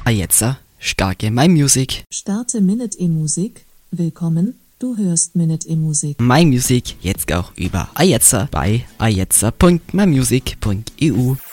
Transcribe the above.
Ajetzer, starke My Music. Starte Minute E-Musik. Willkommen, du hörst Minute E-Musik. My Music jetzt auch über Ajetzer bei ajetzer.mymusic.eu.